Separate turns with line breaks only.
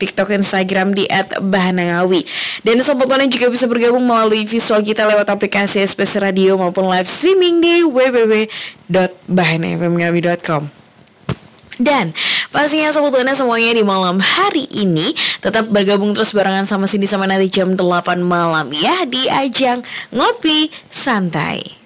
TikTok, Instagram di @bahanangawi. Dan Sobat One juga bisa bergabung melalui visual kita lewat aplikasi SBS Radio maupun live streaming di www.bahanfmngawi.com. Dan pastinya Sobat One semuanya di malam hari ini tetap bergabung terus barengan sama Cindy sampai nanti jam 8 malam ya di ajang Ngopi Santai.